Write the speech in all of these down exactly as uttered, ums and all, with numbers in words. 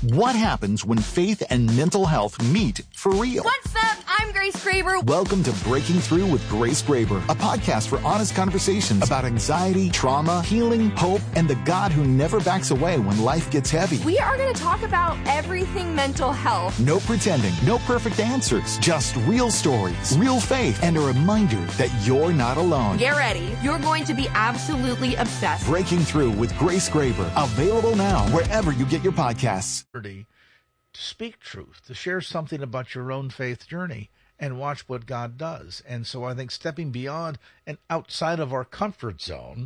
What happens when faith and mental health meet for real? What's up? I'm Grace Graber. Welcome to Breaking Through with Grace Graber, a podcast for honest conversations about anxiety, trauma, healing, hope, and the God who never backs away when life gets heavy. We are going to talk about everything mental health. No pretending, no perfect answers, just real stories, real faith, and a reminder that you're not alone. Get ready. You're going to be absolutely obsessed. Breaking Through with Grace Graber, available now wherever you get your podcasts. To speak truth, to share something about your own faith journey and watch what God does. And so I think stepping beyond and outside of our comfort zone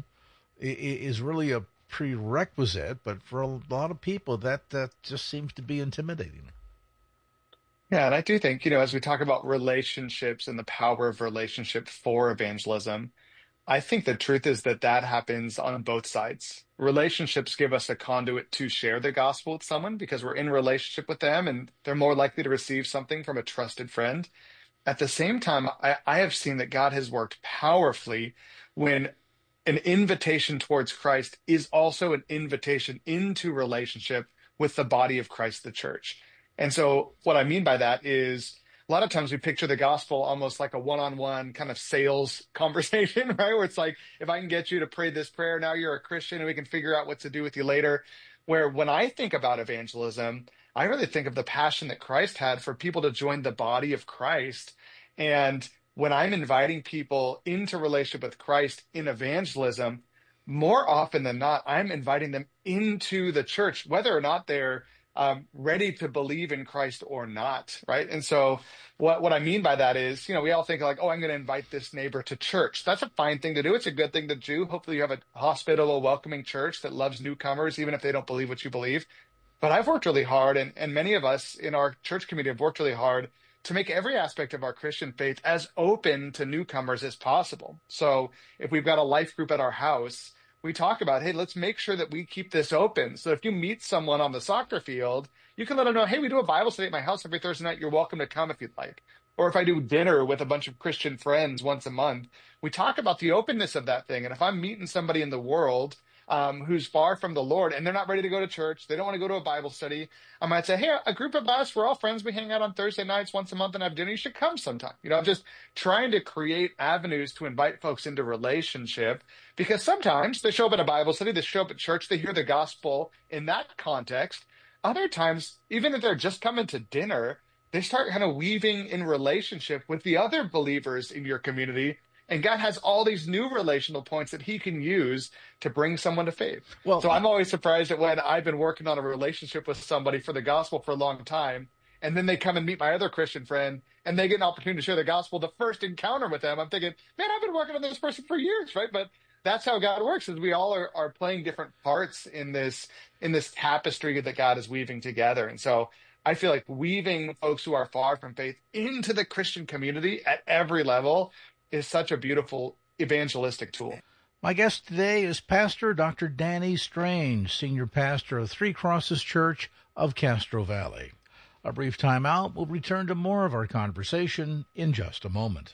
is really a prerequisite, but for a lot of people that, that just seems to be intimidating. Yeah, and I do think, you know, as we talk about relationships and the power of relationship for evangelism, I think the truth is that that happens on both sides. Relationships give us a conduit to share the gospel with someone because we're in relationship with them and they're more likely to receive something from a trusted friend. At the same time, I, I have seen that God has worked powerfully when an invitation towards Christ is also an invitation into relationship with the body of Christ, the church. And so what I mean by that is a lot of times we picture the gospel almost like a one-on-one kind of sales conversation, right? Where it's like, if I can get you to pray this prayer, now you're a Christian and we can figure out what to do with you later. Where when I think about evangelism, I really think of the passion that Christ had for people to join the body of Christ. And when I'm inviting people into relationship with Christ in evangelism, more often than not, I'm inviting them into the church, whether or not they're Um, ready to believe in Christ or not, right? And so what, what I mean by that is, you know, we all think like, oh, I'm going to invite this neighbor to church. That's a fine thing to do. It's a good thing to do. Hopefully you have a hospitable, welcoming church that loves newcomers, even if they don't believe what you believe. But I've worked really hard, and, and many of us in our church community have worked really hard to make every aspect of our Christian faith as open to newcomers as possible. So if we've got a life group at our house, we talk about, hey, let's make sure that we keep this open. So if you meet someone on the soccer field, you can let them know, hey, we do a Bible study at my house every Thursday night. You're welcome to come if you'd like. Or if I do dinner with a bunch of Christian friends once a month, we talk about the openness of that thing. And if I'm meeting somebody in the world um, who's far from the Lord and they're not ready to go to church, they don't want to go to a Bible study, I might say, hey, a group of us, we're all friends. We hang out on Thursday nights once a month and have dinner. You should come sometime. You know, I'm just trying to create avenues to invite folks into relationship, because sometimes they show up at a Bible study, they show up at church, they hear the gospel in that context. Other times, even if they're just coming to dinner, they start kind of weaving in relationship with the other believers in your community. And God has all these new relational points that he can use to bring someone to faith. Well, so I'm always surprised that when I've been working on a relationship with somebody for the gospel for a long time, and then they come and meet my other Christian friend, and they get an opportunity to share the gospel, the first encounter with them, I'm thinking, man, I've been working on this person for years, right? But that's how God works, is we all are, are playing different parts in this in this tapestry that God is weaving together. And so I feel like weaving folks who are far from faith into the Christian community at every level is such a beautiful evangelistic tool. My guest today is Pastor Doctor Danny Strange, Senior Pastor of Three Crosses Church of Castro Valley. A brief time out. We'll return to more of our conversation in just a moment.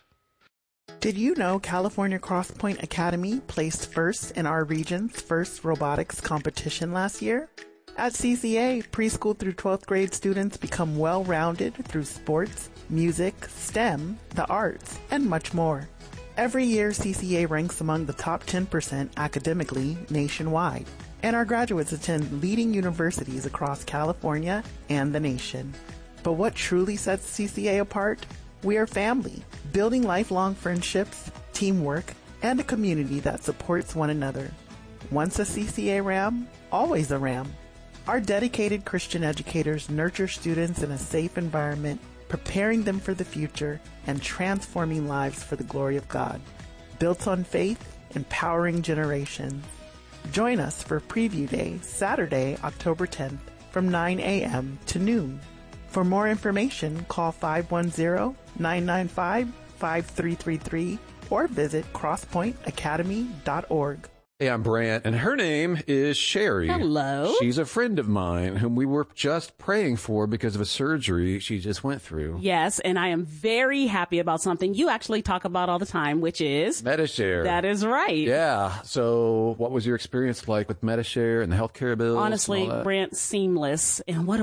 Did you know California Crosspoint Academy placed first in our region's first robotics competition last year? At C C A, preschool through twelfth grade students become well-rounded through sports, music, STEM, the arts, and much more. Every year, C C A ranks among the top ten percent academically nationwide, and our graduates attend leading universities across California and the nation. But what truly sets C C A apart? We are family, building lifelong friendships, teamwork, and a community that supports one another. Once a C C A Ram, always a Ram. Our dedicated Christian educators nurture students in a safe environment, preparing them for the future and transforming lives for the glory of God. Built on faith, empowering generations. Join us for Preview Day, Saturday, October tenth, from nine a.m. to noon. For more information, call five one zero, nine nine five, five three three three or visit crosspoint academy dot org. Hey, I'm Brant, and her name is Sherry. Hello. She's a friend of mine whom we were just praying for because of a surgery she just went through. Yes, and I am very happy about something you actually talk about all the time, which is... Medi-Share. That is right. Yeah. So what was your experience like with Medi-Share and the healthcare bills? Honestly, and all that? Brant, seamless. And what